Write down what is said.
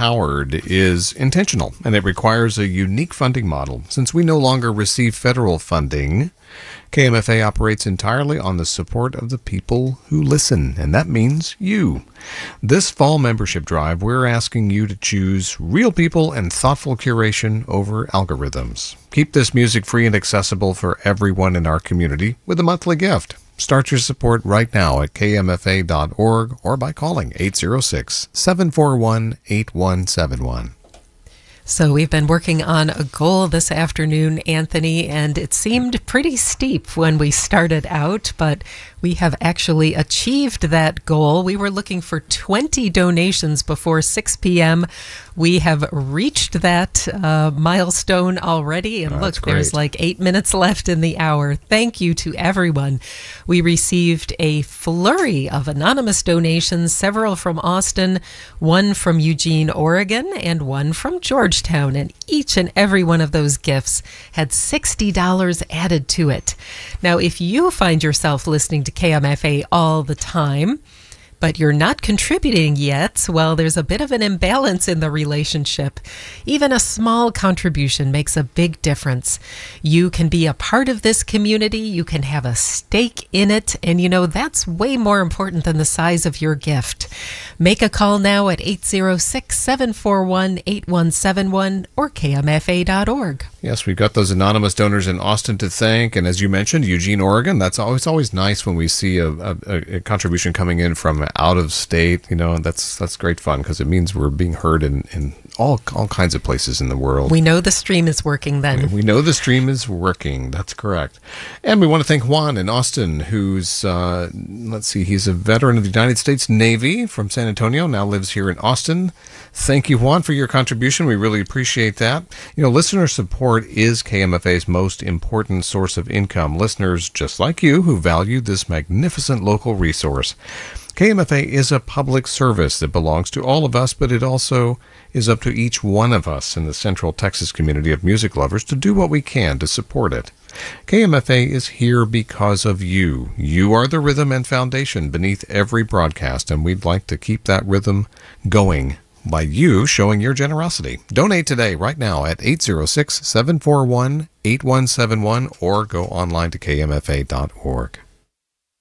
Powered is intentional, and it requires a unique funding model. Since we no longer receive federal funding, KMFA operates entirely on the support of the people who listen, and that means you. This fall membership drive, we're asking you to choose real people and thoughtful curation over algorithms. Keep this music free and accessible for everyone in our community with a monthly gift. Start your support right now at kmfa.org or by calling 806-741-8171. So we've been working on a goal this afternoon, Anthony, and it seemed pretty steep when we started out, but we have actually achieved that goal. We were looking for 20 donations before 6 p.m. We have reached that milestone already, and look, there's like 8 minutes left in the hour. Thank you to everyone. We received a flurry of anonymous donations, several from Austin, one from Eugene, Oregon, and one from Georgetown, and each and every one of those gifts had $60 added to it. Now, if you find yourself listening to KMFA all the time, but you're not contributing yet, well, there's a bit of an imbalance in the relationship. Even a small contribution makes a big difference. You can be a part of this community, you can have a stake in it, and you know, that's way more important than the size of your gift. Make a call now at 806-741-8171 or kmfa.org. Yes, we've got those anonymous donors in Austin to thank, and as you mentioned, Eugene, Oregon. That's always nice when we see a contribution coming in from out of state. You know, that's great fun because it means we're being heard in all kinds of places in the world. We know the stream is working then. We know the stream is working. That's correct. And we want to thank Juan in Austin, who's, he's a veteran of the United States Navy from San Antonio, now lives here in Austin. Thank you, Juan, for your contribution. We really appreciate that. You know, listener support is KMFA's most important source of income. Listeners just like you who value this magnificent local resource. KMFA is a public service that belongs to all of us, but it also is up to each one of us in the Central Texas community of music lovers to do what we can to support it. KMFA is here because of you. You are the rhythm and foundation beneath every broadcast, and we'd like to keep that rhythm going by you showing your generosity. Donate today, right now, at 806-741-8171 or go online to kmfa.org.